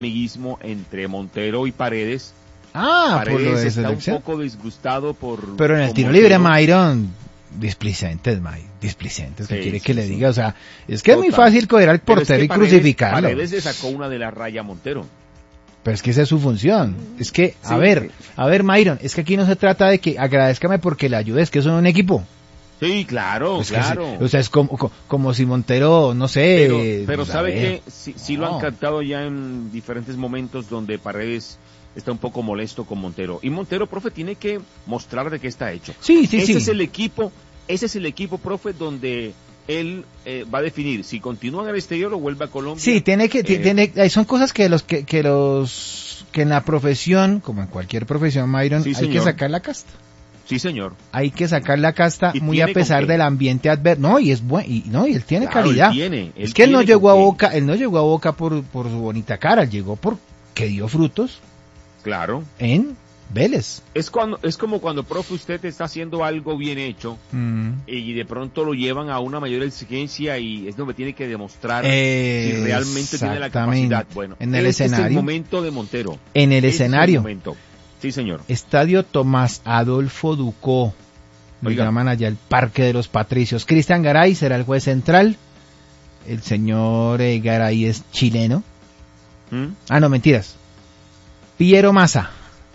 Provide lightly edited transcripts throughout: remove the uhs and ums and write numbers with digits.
amiguismo entre Montero y Paredes. Por lo Paredes de está selección. un poco disgustado por... Pero en el con tiro Montero. libre, Myron, displicentes, displicentes, ¿qué Sí, quiere sí, que le sí. diga? O sea, es que es muy Total. fácil coger al Pero es portero que y crucificarlo. Paredes le sacó una de la raya a Montero. Pero es que esa es su función. Es que, Sí. a ver, Myron, es que aquí no se trata de que agradézcame porque le ayude, es que son un equipo. Sí, claro, Pues que claro. o sea, es como si Montero, no sé. Pero a sabe ver. que sí lo No. han cantado ya en diferentes momentos donde Paredes está un poco molesto con Montero. Y Montero, profe, tiene que mostrar de qué está hecho. Sí. Ese es el equipo, profe, donde él va a definir si continúa en el exterior o vuelve a Colombia. Sí, son cosas que que en la profesión, como en cualquier profesión, Myron, Sí, hay señor. que sacar la casta. Sí, señor. Hay que sacar la casta ¿Y muy a tiene con pesar qué? del ambiente adverso. No, y es bueno, y él tiene Claro, calidad. él Es que él no tiene llegó a con qué. Boca, él no llegó a Boca por su bonita cara, él llegó porque dio frutos Claro. en Vélez. Es como cuando, profe, usted está haciendo algo bien hecho y de pronto lo llevan a una mayor exigencia y es donde tiene que demostrar si realmente tiene la capacidad. Bueno, en el este escenario. es el momento de Montero. En el Este es escenario. momento. Sí, señor. Estadio Tomás Adolfo Ducó. Lo Oiga. llaman allá el Parque de los Patricios. Cristian Garay será el juez central. El señor Garay es chileno. No, mentiras. Piero Massa,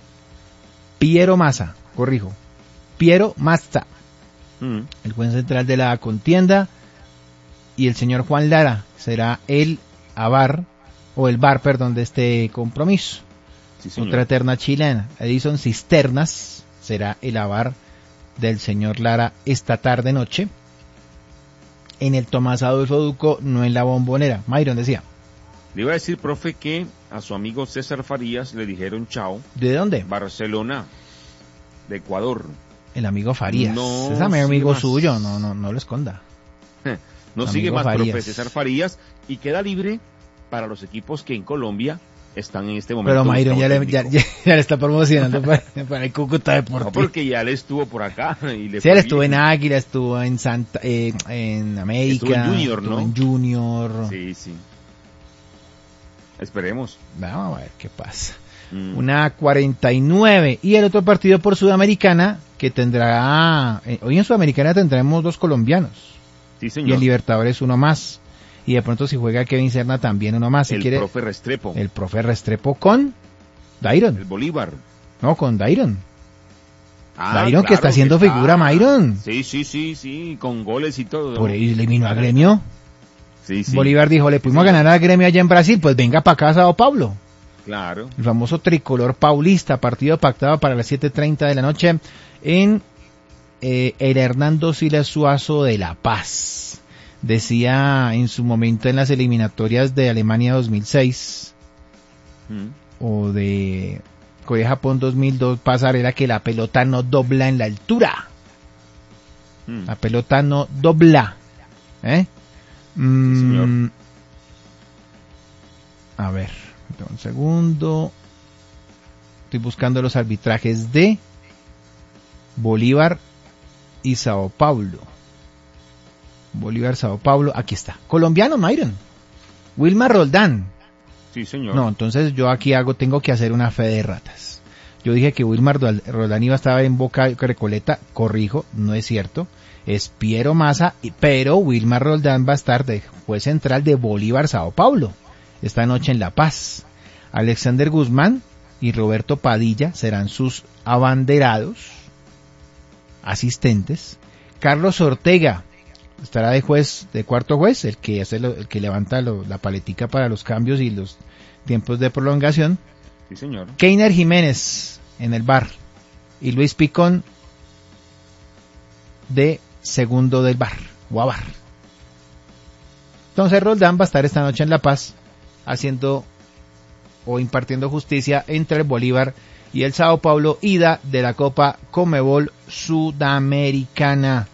corrijo. Piero Massa, el juez central de la contienda. Y el señor Juan Lara será el VAR de este compromiso. Sí, señor. Otra eterna chilena. Edison Cisternas será el VAR del señor Lara esta tarde noche en el Tomás Adolfo Ducó, no en la Bombonera. Myron decía. Le iba a decir, profe, que a su amigo César Farías le dijeron chao. ¿De dónde? Barcelona, de Ecuador. El amigo Farías. No es amigo sigue suyo, más. no lo esconda. No Amigo sigue más, Farías. profe, César Farías, y queda libre para los equipos que en Colombia están en este momento. Pero Myron ya buscando técnico. le está promocionando para el Cúcuta No, Deportivo. porque ya él estuvo por acá. Y le Sí, él fue estuvo en bien. Águila, estuvo en en América. Estuvo en Junior, estuvo ¿no? en Junior. Sí. Esperemos. Vamos a ver qué pasa. 1:49. Y el otro partido por Sudamericana, que tendrá... hoy en Sudamericana tendremos 2 colombianos. Sí, Y señor. en Libertadores uno más. Y de pronto si juega Kevin Serna también uno más. El profe Restrepo. El profe Restrepo con Dairon. El Bolívar. No, con Dairon. Dairon Claro, que está haciendo figura, Myron. Sí, con goles y todo. Por ahí eliminó a Gremio. Sí. Bolívar dijo, le pudimos ganar a Gremio allá en Brasil, pues venga para acá, Sao Paulo. Claro. El famoso tricolor paulista, partido pactado para las 7:30 de la noche en el Hernando Siles Suazo de La Paz. Decía en su momento en las eliminatorias de Alemania 2006 o de Corea-Japón 2002, pasarela que la pelota no dobla en la altura. La pelota no dobla. Señor. A ver, un segundo. Estoy buscando los arbitrajes de Bolívar y Sao Paulo. Bolívar, Sao Paulo, aquí está. Colombiano, Myron. Wilmar Roldán. Sí, señor. No, entonces yo aquí tengo que hacer una fe de ratas. Yo dije que Wilmar Roldán iba a estar en Boca Recoleta, corrijo, no es cierto. Es Piero Massa, pero Wilmar Roldán va a estar de juez central de Bolívar, Sao Paulo, esta noche en La Paz. Alexander Guzmán y Roberto Padilla serán sus abanderados, asistentes. Carlos Ortega estará de juez, de cuarto juez, el que levanta la paletica para los cambios y los tiempos de prolongación. Sí, señor. Keiner Jiménez en el VAR y Luis Picón de segundo del VAR, o a VAR. Entonces Roldán va a estar esta noche en La Paz haciendo o impartiendo justicia entre el Bolívar y el Sao Paulo, ida de la Copa Conmebol Sudamericana.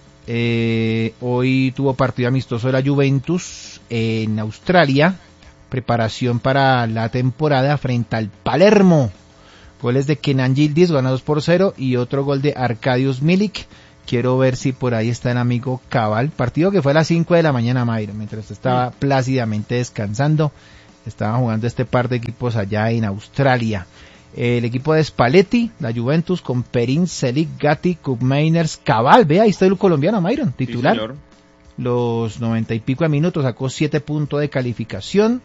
Hoy tuvo partido amistoso de la Juventus en Australia, preparación para la temporada frente al Palermo. Goles de Kenan Yildiz, gana 2-0, y otro gol de Arkadiusz Milik. Quiero ver si por ahí está el amigo Cabal. Partido que fue a las 5 de la mañana, Mayra, mientras estaba plácidamente descansando. estaban jugando este par de equipos allá en Australia. El equipo de Spalletti, la Juventus, con Perin, Selic, Gatti, Koopmeiners, Cabal, vea, ahí está el colombiano, Myron, titular. Sí, los 90 y pico de minutos, sacó 7 puntos de calificación.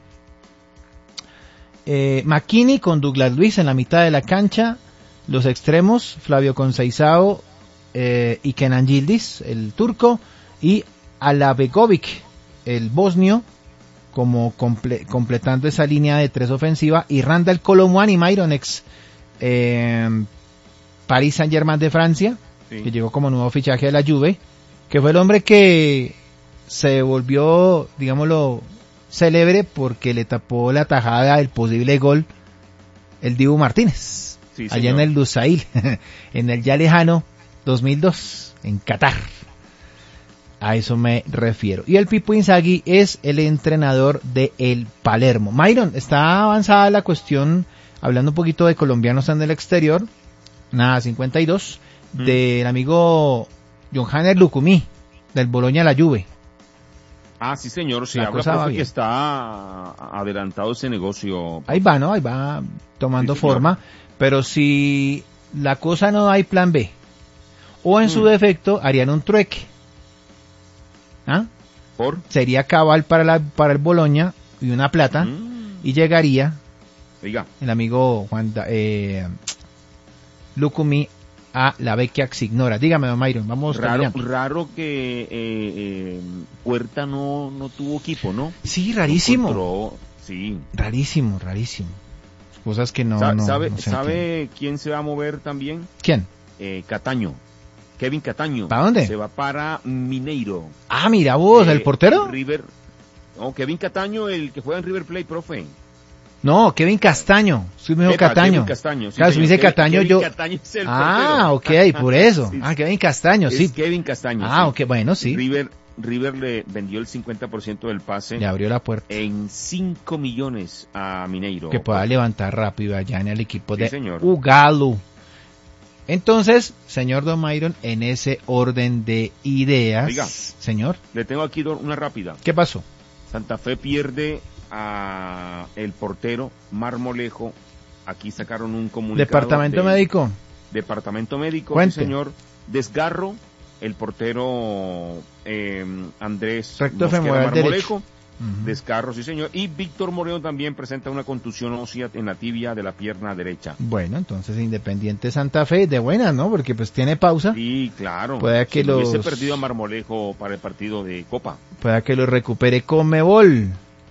McKinney con Douglas Luiz en la mitad de la cancha. Los extremos, Flavio Conceição y Kenan Yildiz, el turco, y Alabegovic, el bosnio, como completando esa línea de 3 ofensiva, y Randal Colomwani, Myron, ex Paris Saint-Germain de Francia, sí, que llegó como nuevo fichaje de la Juve, que fue el hombre que se volvió, digámoslo, célebre porque le tapó la tajada del posible gol el Dibu Martínez, sí, allá en el Lusail, en el ya lejano 2002, en Qatar. A eso me refiero. Y el Pipo Inzaghi es el entrenador de el Palermo. Myron, está avanzada la cuestión, hablando un poquito de colombianos en el exterior, nada, 52, del amigo Johannes Lucumí, del Bologna a la Juve. Ah, sí, señor, se habla que está adelantado ese negocio. Ahí va, ¿no? Ahí va tomando forma, pero si la cosa no hay plan B, o en su defecto harían un trueque. ¿Ah? ¿Por? Sería cabal para el Bologna y una plata, y llegaría el amigo Lucumí a la Vecchia Signora. Dígame, don Myron, vamos raro que Puerta no tuvo equipo, ¿no? Sí, rarísimo. Sí. Rarísimo. Cosas que no ¿Sabe quién se va a mover también? ¿Quién? Cataño. Kevin Cataño. ¿Para dónde? Se va para Mineiro. Ah, mira vos, ¿el portero? Kevin Cataño, el que juega en River Plate, profe. No, Kevin Castaño. Soy mejor Cataño. Kevin Castaño. Sí, claro, si me dice Cataño, Kevin Cataño es el portero. Ok, por eso. Sí. Kevin Castaño, sí. Kevin Castaño. Ok, bueno, sí. River le vendió el 50% del pase. Le abrió la puerta. En 5 millones a Mineiro. Que pueda levantar rápido allá en el equipo de Ugalu. Entonces, señor Don Myron, en ese orden de ideas, oiga, señor, le tengo aquí una rápida. ¿Qué pasó? Santa Fe pierde a el portero Marmolejo. Aquí sacaron un comunicado. Departamento médico. Sí, señor. Desgarro, el portero Andrés recto femoral Marmolejo. Descarro, sí señor, y Víctor Moreno también presenta una contusión ósea en la tibia de la pierna derecha. Bueno, entonces Independiente Santa Fe, de buena, ¿no? Porque pues tiene pausa. Sí, claro. Puede que hubiese perdido a Marmolejo para el partido de Copa. Puede que lo recupere Conmebol.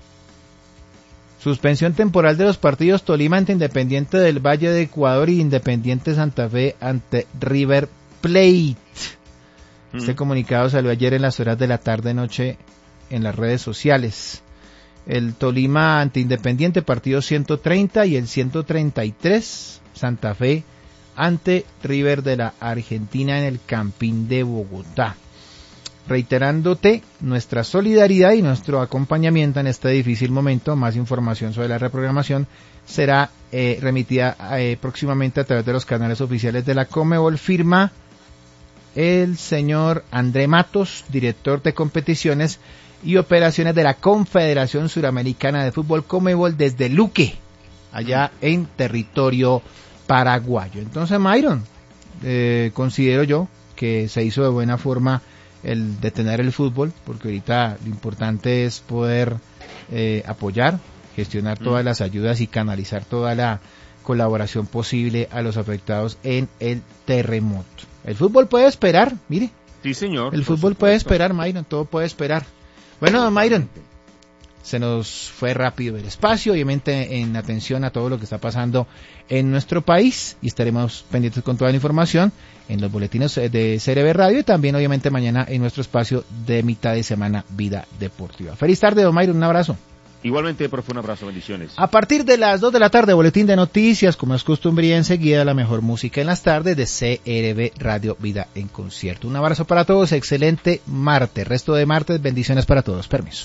Suspensión temporal de los partidos Tolima ante Independiente del Valle de Ecuador y Independiente Santa Fe ante River Plate. Este comunicado salió ayer en las horas de la tarde-noche en las redes sociales. El Tolima ante Independiente, partido 130, y el 133, Santa Fe ante River de la Argentina en el Campín de Bogotá. Reiterándote nuestra solidaridad y nuestro acompañamiento en este difícil momento. Más información sobre la reprogramación será remitida próximamente a través de los canales oficiales de la Conmebol. Firma el señor André Matos, director de competiciones y operaciones de la Confederación Suramericana de Fútbol Conmebol desde Luque, allá en territorio paraguayo. Entonces, Myron, considero yo que se hizo de buena forma el detener el fútbol, porque ahorita lo importante es poder apoyar, gestionar todas las ayudas y canalizar toda la colaboración posible a los afectados en el terremoto. El fútbol puede esperar, mire. Sí, señor. El fútbol puede esperar, Myron, todo puede esperar. Bueno, don Myron, se nos fue rápido el espacio, obviamente en atención a todo lo que está pasando en nuestro país, y estaremos pendientes con toda la información en los boletines de CRB Radio y también obviamente mañana en nuestro espacio de mitad de semana Vida Deportiva. Feliz tarde, don Myron, un abrazo. Igualmente, profe, un abrazo, bendiciones. A partir de las 2 de la tarde, boletín de noticias, como es costumbre, y enseguida la mejor música en las tardes de CRB Radio Vida en Concierto. Un abrazo para todos, excelente martes, resto de martes, bendiciones para todos, permiso.